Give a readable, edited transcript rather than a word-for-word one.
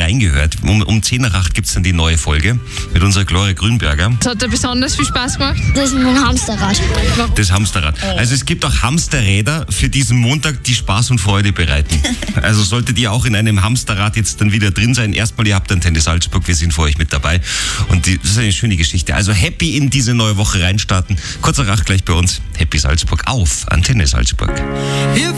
reingehört. Um 10 nach 8 gibt es dann die neue Folge mit unserer Gloria Grünberger. Das hat dir besonders viel Spaß gemacht? Das ist mein Hamsterrad. Das Hamsterrad. Also es gibt auch Hamsterräder für diesen Montag, die Spaß und Freude bereiten. Also solltet ihr auch in einem Hamsterrad jetzt dann wieder drin sein. Erstmal, ihr habt Antenne Salzburg, wir sind für euch mit dabei. Und das ist eine schöne Geschichte. Also happy in diese neue Woche reinstarten. Kurz nach 8 gleich bei uns. Happy Salzburg auf Antenne Salzburg.